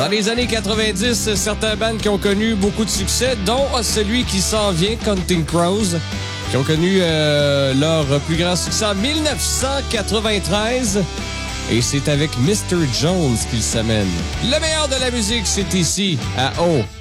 Dans les années 90, certains bands qui ont connu beaucoup de succès, dont celui qui s'en vient, Counting Crows, qui ont connu leur plus grand succès en 1993. Et c'est avec Mr. Jones qu'ils s'amènent. Le meilleur de la musique, c'est ici, à O.